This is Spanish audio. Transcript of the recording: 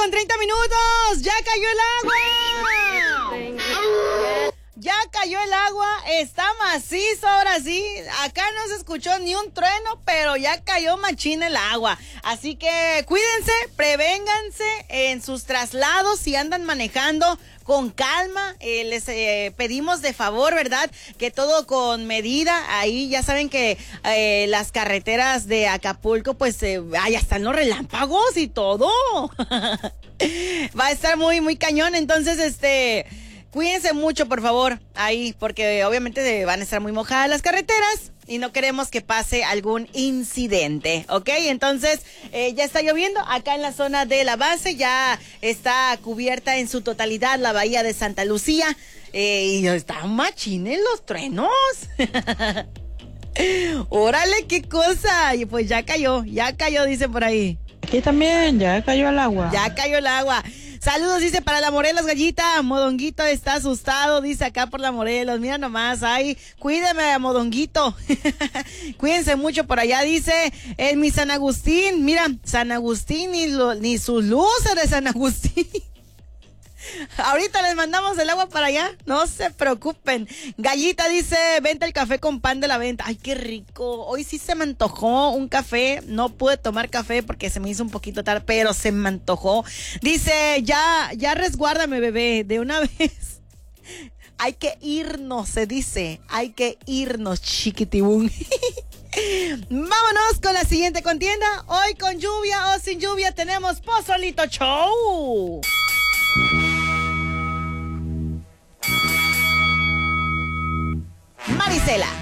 9:30. ¡Ya cayó el agua! Ya cayó el agua, está macizo ahora sí. Acá no se escuchó ni un trueno, pero ya cayó machín el agua. Así que cuídense, prevénganse en sus traslados si andan manejando. Con calma, les pedimos de favor, ¿verdad? Que todo con medida. Ahí ya saben que las carreteras de Acapulco, pues, ya están los relámpagos y todo. Va a estar muy, muy cañón. Entonces, cuídense mucho, por favor, ahí, porque obviamente van a estar muy mojadas las carreteras y no queremos que pase algún incidente, ¿ok? Entonces, ya está lloviendo acá en la zona de la base, ya está cubierta en su totalidad la bahía de Santa Lucía, y están machines los truenos. Órale, qué cosa, y pues ya cayó, dicen por ahí. Aquí también, ya cayó el agua. Ya cayó el agua. Saludos, dice, para la Morelos, Gallita. Modonguito está asustado, dice acá por la Morelos. Mira nomás, ay, cuídeme, Modonguito. Cuídense mucho por allá, dice, en mi San Agustín. Mira, San Agustín ni sus luces de San Agustín. Ahorita les mandamos el agua para allá, no se preocupen. Gallita dice, vente el café con pan de la venta. Ay, qué rico. Hoy sí se me antojó un café. No pude tomar café porque se me hizo un poquito tarde, pero se me antojó. Dice, ya resguárdame, bebé, de una vez. Hay que irnos, se dice. Hay que irnos, chiquitibún. Vámonos con la siguiente contienda. Hoy con lluvia o sin lluvia tenemos Pozolito Show. Marisela.